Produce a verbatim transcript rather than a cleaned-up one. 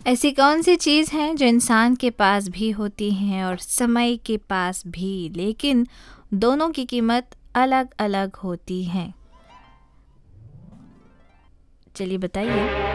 ऐसी कौन सी चीज़ है जो इंसान के पास भी होती है और समय के पास भी, लेकिन दोनों की कीमत अलग अलग होती है? चलिए बताइए।